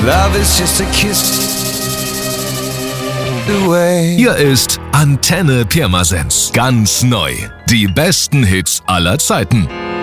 Love is just a kiss away. Hier ist Antenne Pirmasens. Ganz neu. Die besten Hits aller Zeiten.